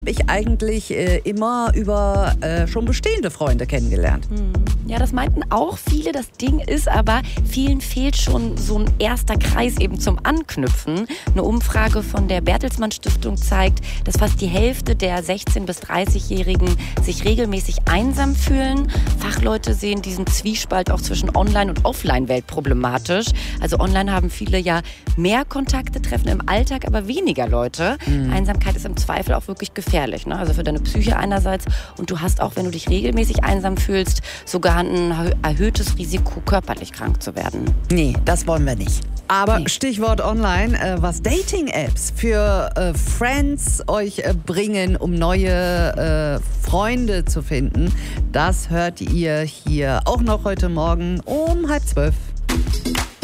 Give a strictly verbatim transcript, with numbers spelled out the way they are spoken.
Ich eigentlich äh, immer über äh, schon bestehende Freunde kennengelernt. Hm. Ja, das meinten auch viele. Das Ding ist aber, vielen fehlt schon so ein erster Kreis eben zum Anknüpfen. Eine Umfrage von der Bertelsmann Stiftung zeigt, dass fast die Hälfte der sechzehn- bis dreißig-Jährigen sich regelmäßig einsam fühlen. Fachleute sehen diesen Zwiespalt auch zwischen Online- und Offline-Welt problematisch. Also online haben viele ja mehr Kontakte, treffen im Alltag aber weniger Leute. Mhm. Einsamkeit ist im Zweifel auch wirklich gefährlich, ne? Also für deine Psyche einerseits, und du hast auch, wenn du dich regelmäßig einsam fühlst, sogar ein erhöhtes Risiko, körperlich krank zu werden. Nee, das wollen wir nicht. Aber Nee. Stichwort online, äh, was Dating-Apps für äh, Friends euch äh, bringen, um neue äh, Freunde zu finden, das hört ihr hier auch noch heute Morgen um halb zwölf.